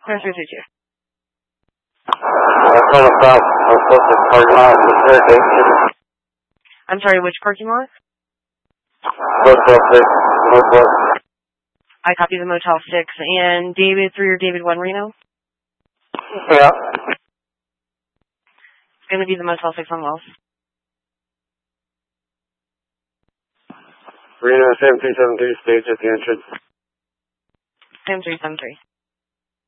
Clear 332. I'm sorry, which parking lot? I copy the Motel 6. And David 3 or David 1 Reno? Yeah. It's going to be the Motel 6 on Wells. Reno 7373, stage at the entrance. 7373.